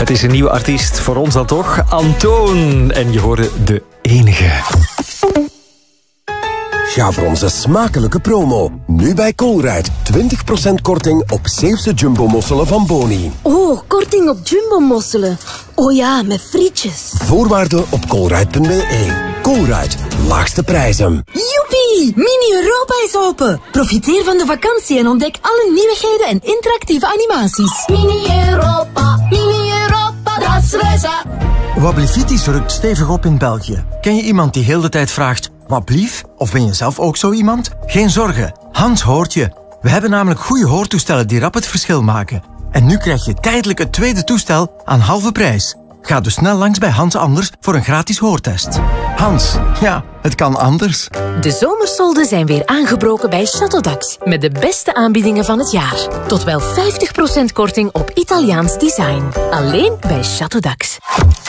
Het is een nieuwe artiest, voor ons dan toch, Antoon. En je hoorde de enige. Ga voor onze smakelijke promo. Nu bij Colruyt 20% korting op Zeeuwse jumbo-mosselen van Boni. Oh, korting op jumbo-mosselen. Oh ja, met frietjes. Voorwaarden op colruyt.be. Colruyt, laagste prijzen. Joepie! Mini-Europa is open. Profiteer van de vakantie en ontdek alle nieuwigheden en interactieve animaties. Mini-Europa, dat is reizen. Wablivitis rukt stevig op in België. Ken je iemand die heel de tijd vraagt, wat blief? Of ben je zelf ook zo iemand? Geen zorgen, Hans hoort je. We hebben namelijk goede hoortoestellen die rap het verschil maken. En nu krijg je tijdelijk het tweede toestel aan halve prijs. Ga dus snel langs bij Hans Anders voor een gratis hoortest. Hans, ja, het kan anders. De zomersolden zijn weer aangebroken bij Château met de beste aanbiedingen van het jaar. Tot wel 50% korting op Italiaans design. Alleen bij Château.